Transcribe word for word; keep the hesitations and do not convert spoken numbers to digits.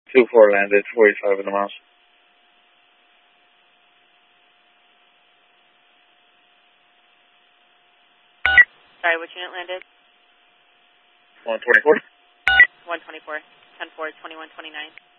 two four landed, forty-five in the miles. Sorry, which unit landed? one twenty-four. one twenty-four. ten four, twenty-one twenty-nine.